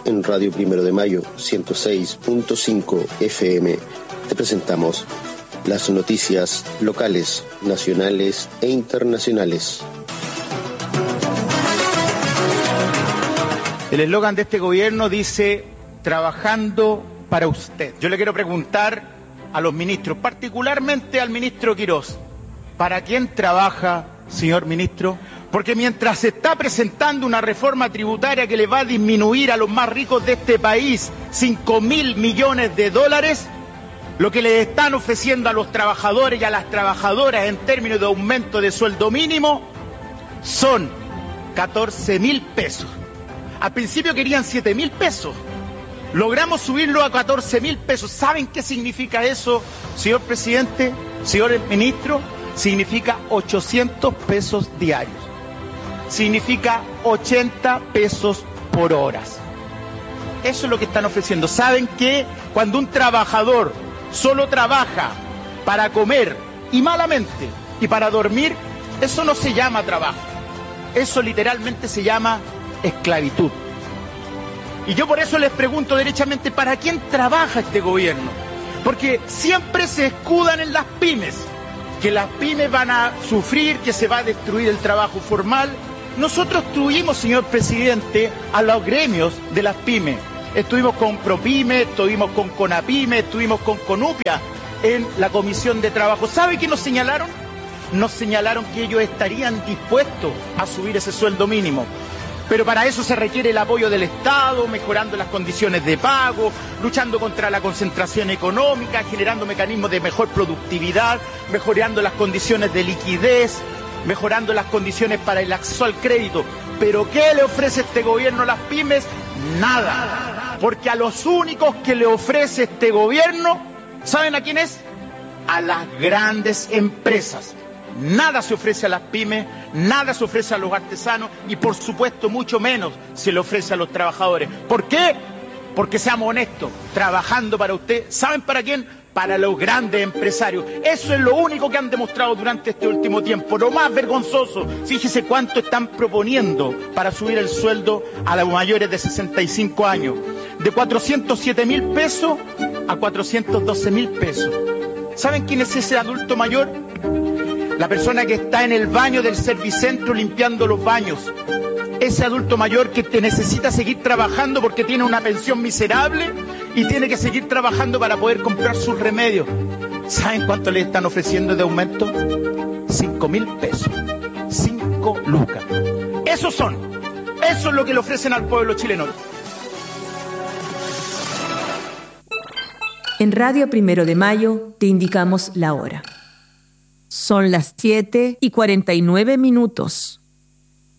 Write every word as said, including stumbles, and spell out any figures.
en Radio Primero de Mayo ciento seis punto cinco F M te presentamos las noticias locales, nacionales e internacionales. El eslogan de este gobierno dice: trabajando para usted. Yo le quiero preguntar a los ministros, particularmente al ministro Quirós, ¿para quién trabaja, señor ministro? Porque mientras se está presentando una reforma tributaria que le va a disminuir a los más ricos de este país cinco mil millones de dólares, lo que le están ofreciendo a los trabajadores y a las trabajadoras en términos de aumento de sueldo mínimo son catorce mil pesos. Al principio querían siete mil pesos. Logramos subirlo a catorce mil pesos. ¿Saben qué significa eso, señor presidente, señor ministro? Significa ochocientos pesos diarios. Significa ochenta pesos por horas. Eso es lo que están ofreciendo. ¿Saben que cuando un trabajador solo trabaja para comer y malamente y para dormir, eso no se llama trabajo? Eso literalmente se llama esclavitud. Y yo por eso les pregunto derechamente, ¿para quién trabaja este gobierno? Porque siempre se escudan en las pymes, que las pymes van a sufrir, que se va a destruir el trabajo formal. Nosotros tuvimos, señor presidente, a los gremios de las pymes. Estuvimos con ProPyme, estuvimos con CONAPYME, estuvimos con CONUPIA en la Comisión de Trabajo. ¿Sabe qué nos señalaron? Nos señalaron que ellos estarían dispuestos a subir ese sueldo mínimo. Pero para eso se requiere el apoyo del Estado, mejorando las condiciones de pago, luchando contra la concentración económica, generando mecanismos de mejor productividad, mejorando las condiciones de liquidez, mejorando las condiciones para el acceso al crédito. ¿Pero qué le ofrece este gobierno a las pymes? Nada. Porque a los únicos que le ofrece este gobierno, ¿saben a quién es? A las grandes empresas. Nada se ofrece a las pymes, nada se ofrece a los artesanos y por supuesto mucho menos se le ofrece a los trabajadores. ¿Por qué? Porque seamos honestos, trabajando para usted, ¿saben para quién? Para los grandes empresarios. Eso es lo único que han demostrado durante este último tiempo. Lo más vergonzoso, fíjese cuánto están proponiendo para subir el sueldo a los mayores de sesenta y cinco años. De cuatrocientos siete mil pesos a cuatrocientos doce mil pesos. ¿Saben quién es ese adulto mayor? La persona que está en el baño del servicentro limpiando los baños. Ese adulto mayor que te necesita seguir trabajando porque tiene una pensión miserable y tiene que seguir trabajando para poder comprar sus remedios. ¿Saben cuánto le están ofreciendo de aumento? Cinco mil pesos. Cinco lucas. Esos son. Eso es lo que le ofrecen al pueblo chileno. En Radio Primero de Mayo te indicamos la hora. Son las siete y cuarenta y nueve minutos.